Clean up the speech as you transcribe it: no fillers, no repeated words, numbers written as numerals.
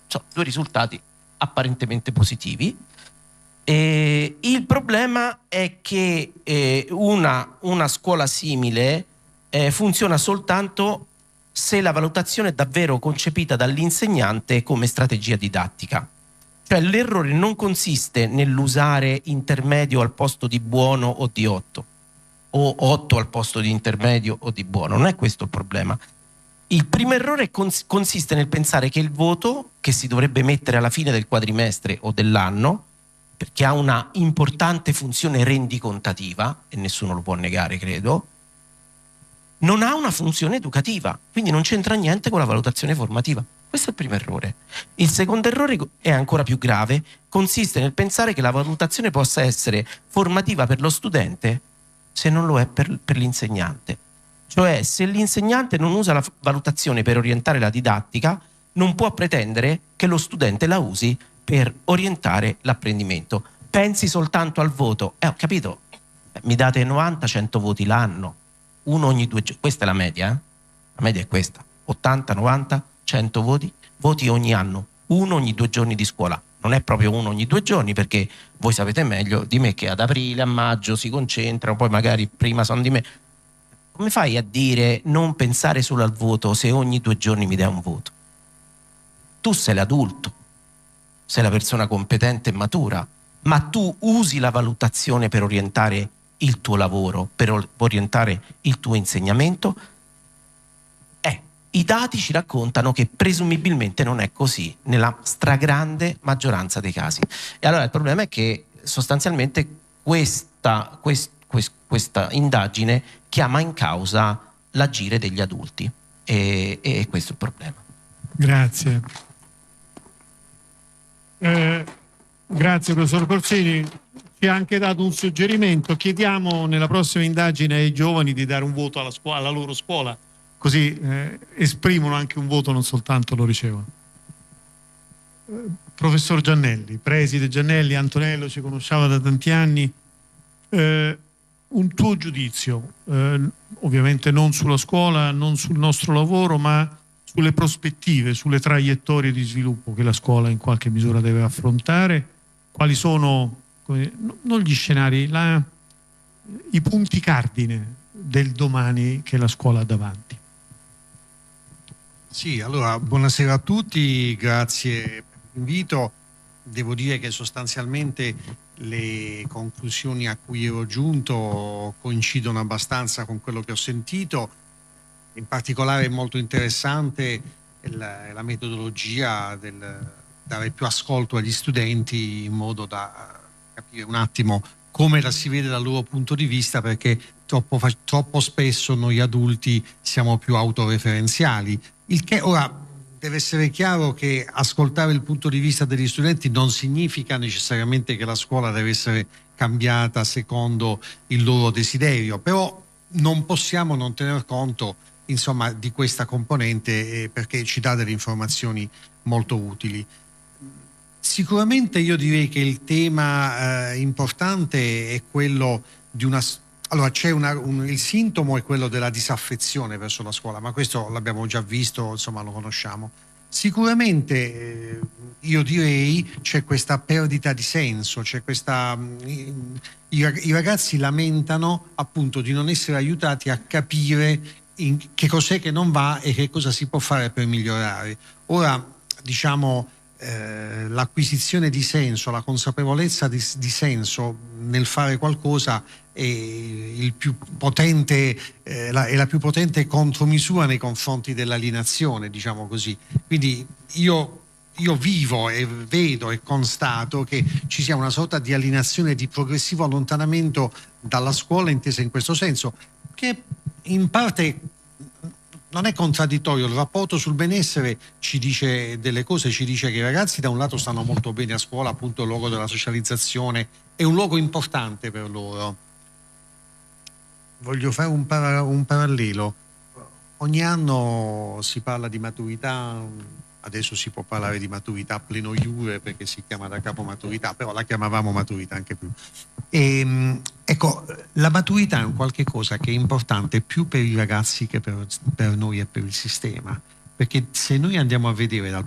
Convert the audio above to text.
Sono due risultati apparentemente positivi. Il problema è che una scuola simile funziona soltanto se la valutazione è davvero concepita dall'insegnante come strategia didattica. Cioè l'errore non consiste nell'usare intermedio al posto di buono o di 8, o 8 al posto di intermedio o di buono. Non è questo il problema. Il primo errore consiste nel pensare che il voto che si dovrebbe mettere alla fine del quadrimestre o dell'anno, perché ha una importante funzione rendicontativa, e nessuno lo può negare, credo, non ha una funzione educativa, quindi non c'entra niente con la valutazione formativa. Questo è il primo errore. Il secondo errore è ancora più grave, consiste nel pensare che la valutazione possa essere formativa per lo studente se non lo è per l'insegnante. Cioè, se l'insegnante non usa la valutazione per orientare la didattica, non può pretendere che lo studente la usi per orientare l'apprendimento. Pensi soltanto al voto. Ho capito, mi date 90-100 voti l'anno, uno ogni 2 giorni. Questa è la media, La media è questa. 80, 90, 100 voti ogni anno, uno ogni 2 giorni di scuola. Non è proprio uno ogni 2 giorni, perché voi sapete meglio di me che ad aprile, a maggio si concentrano, poi magari prima sono di me. Come fai a dire non pensare solo al voto se ogni 2 giorni mi dai un voto? Tu sei l'adulto, sei la persona competente e matura, ma tu usi la valutazione per orientare il tuo lavoro, per orientare il tuo insegnamento? I dati ci raccontano che presumibilmente non è così nella stragrande maggioranza dei casi. E allora il problema è che sostanzialmente questa indagine chiama in causa l'agire degli adulti e questo è il problema. Grazie. Grazie professor Corsini, ci ha anche dato un suggerimento. Chiediamo nella prossima indagine ai giovani di dare un voto alla loro scuola, così esprimono anche un voto, non soltanto lo ricevono. Professor Giannelli, preside Giannelli, Antonello ci conosciava da tanti anni, un tuo giudizio, ovviamente non sulla scuola, non sul nostro lavoro, ma sulle prospettive, sulle traiettorie di sviluppo che la scuola in qualche misura deve affrontare. Quali sono, non gli scenari, i punti cardine del domani che la scuola ha davanti? Sì, allora buonasera a tutti, grazie per l'invito. Devo dire che sostanzialmente le conclusioni a cui ero giunto coincidono abbastanza con quello che ho sentito. In particolare è molto interessante la metodologia del dare più ascolto agli studenti in modo da capire un attimo come la si vede dal loro punto di vista, perché troppo spesso noi adulti siamo più autoreferenziali. Il che ora deve essere chiaro che ascoltare il punto di vista degli studenti non significa necessariamente che la scuola deve essere cambiata secondo il loro desiderio, però non possiamo non tener conto, insomma, di questa componente perché ci dà delle informazioni molto utili. Sicuramente io direi che il tema importante è quello di una... Allora, c'è il sintomo è quello della disaffezione verso la scuola, ma questo l'abbiamo già visto, insomma lo conosciamo. Sicuramente io direi c'è questa perdita di senso, c'è questa... I ragazzi lamentano appunto di non essere aiutati a capire che cos'è che non va e che cosa si può fare per migliorare. Ora, diciamo... l'acquisizione di senso, la consapevolezza di senso nel fare qualcosa è la più potente contromisura nei confronti dell'alienazione, diciamo così. Quindi io vivo e vedo e constato che ci sia una sorta di alienazione, di progressivo allontanamento dalla scuola intesa in questo senso, che in parte non è contraddittorio. Il rapporto sul benessere ci dice delle cose, ci dice che i ragazzi da un lato stanno molto bene a scuola, appunto il luogo della socializzazione è un luogo importante per loro. Voglio fare un parallelo. Ogni anno si parla di maturità, adesso si può parlare di maturità pleno iure perché si chiama da capo maturità, però la chiamavamo maturità anche più. Ecco, la maturità è un qualche cosa che è importante più per i ragazzi che per noi e per il sistema, perché se noi andiamo a vedere dal